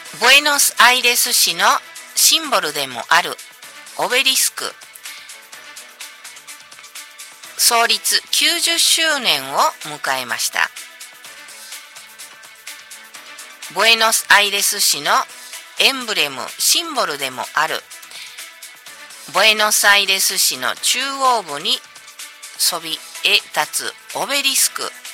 ブエノスアイレス市のシンボルでもあるオベリスク、創立90周年を迎えました。ブエノスアイレス市のエンブレム、シンボルでもあるブエノスアイレス市の中央部にそびえ立つオベリスク